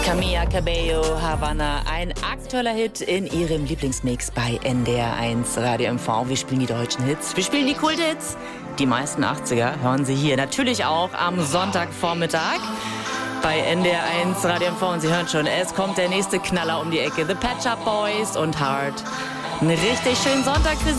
Camila Cabello, Havana, ein aktueller Hit in ihrem Lieblingsmix bei NDR1 Radio MV. Wir spielen die deutschen Hits, wir spielen die Kulthits. Die meisten 80er hören Sie hier natürlich auch am Sonntagvormittag bei NDR1 Radio MV. Und Sie hören schon, es kommt der nächste Knaller um die Ecke. The Pet Shop Boys und Heart. Einen richtig schönen Sonntag für Sie.